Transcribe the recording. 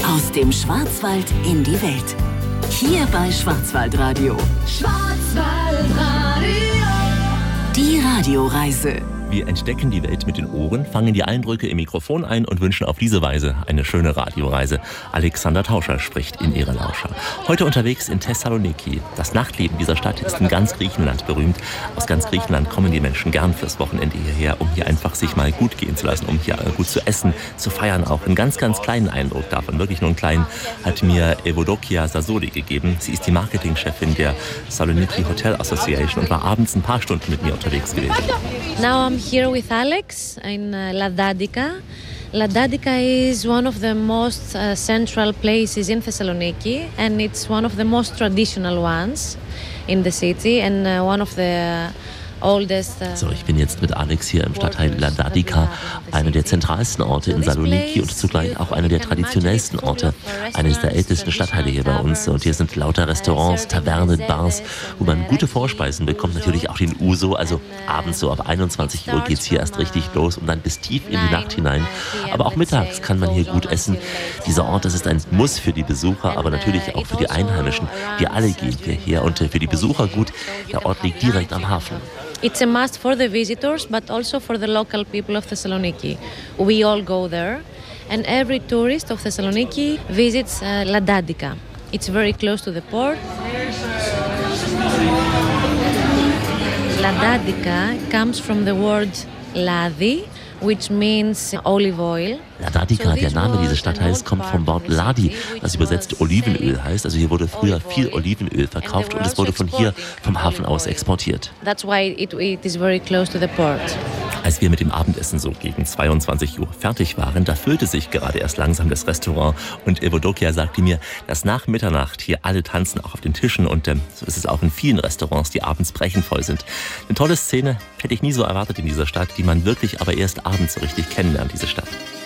Aus dem Schwarzwald in die Welt. Hier bei Schwarzwaldradio. Schwarzwaldradio. Die Radioreise. Wir entdecken die Welt mit den Ohren, fangen die Eindrücke im Mikrofon ein und wünschen auf diese Weise eine schöne Radioreise. Alexander Tauscher spricht in ihre Lauscher. Heute unterwegs in Thessaloniki. Das Nachtleben dieser Stadt ist in ganz Griechenland berühmt. Aus ganz Griechenland kommen die Menschen gern fürs Wochenende hierher, um hier einfach sich mal gut gehen zu lassen, um hier gut zu essen, zu feiern auch. Einen ganz, ganz kleinen Eindruck davon, wirklich nur einen kleinen, hat mir Evodokia Sasoli gegeben. Sie ist die Marketingchefin der Saloniki Hotel Association und war abends ein paar Stunden mit mir unterwegs gewesen. Now I'm here with Alex in Ladadika. Ladadika is one of the most central places in Thessaloniki, and it's one of the most traditional ones in the city, and one of the oldest. So, ich bin jetzt mit Alex hier im Stadtteil Ladadika, einer der zentralsten Orte in Saloniki und zugleich auch einer der traditionellsten Orte, eines der ältesten Stadtteile hier bei uns. Und hier sind lauter Restaurants, Tavernen, Bars, wo man gute Vorspeisen bekommt, natürlich auch den Uso. Also abends so ab 21 Uhr geht's hier erst richtig los und dann bis tief in die Nacht hinein. Aber auch mittags kann man hier gut essen. Dieser Ort, das ist ein Muss für die Besucher, aber natürlich auch für die Einheimischen. Wir alle gehen hierher und für die Besucher gut, der Ort liegt direkt am Hafen. It's a must for the visitors, but also for the local people of Thessaloniki. We all go there, and every tourist of Thessaloniki visits Ladadika. It's very close to the port. Ladadika comes from the word Ladi, which means olive oil. Ladadika, der Name dieses Stadtteils, kommt vom Wort Ladi, was übersetzt Olivenöl heißt. Also hier wurde früher viel Olivenöl verkauft und es wurde von hier vom Hafen aus exportiert. That's why it is very close to the port. Als wir mit dem Abendessen so gegen 22 Uhr fertig waren, da füllte sich gerade erst langsam das Restaurant und Evodokia sagte mir, dass nach Mitternacht hier alle tanzen, auch auf den Tischen und so ist es auch in vielen Restaurants, die abends brechenvoll sind. Eine tolle Szene, hätte ich nie so erwartet in dieser Stadt, die man wirklich aber erst abends so richtig kennenlernt, diese Stadt.